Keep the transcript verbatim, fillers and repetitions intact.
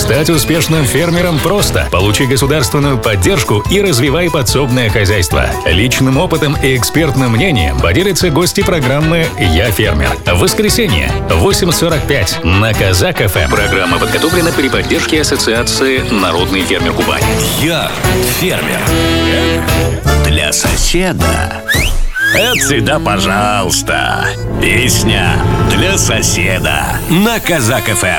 Стать успешным фермером просто. Получи государственную поддержку и развивай подсобное хозяйство. Личным опытом и экспертным мнением поделятся гости программы «Я фермер». В воскресенье в восемь сорок пять на Казак эф эм. Программа подготовлена при поддержке Ассоциации «Народный фермер Кубани». Я фермер. Для соседа. Это всегда пожалуйста. Песня для соседа на Казак эф эм.